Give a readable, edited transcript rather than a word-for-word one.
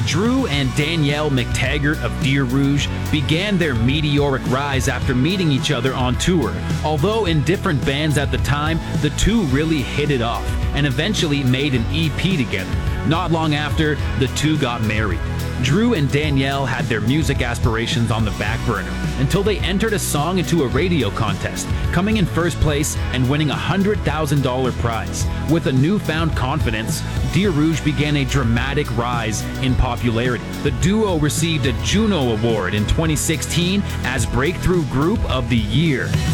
Drew and Danielle McTaggart of Deer Rouge began their meteoric rise after meeting each other on tour. Although in different bands at the time, the two really hit it off and eventually made an EP together. Not long after, the two got married. Drew and Danielle had their music aspirations on the back burner until they entered a song into a radio contest, coming in first place and winning a $100,000 prize. With a newfound confidence, Deer Rouge began a dramatic rise in popularity. The duo received a Juno Award in 2016 as Breakthrough Group of the Year.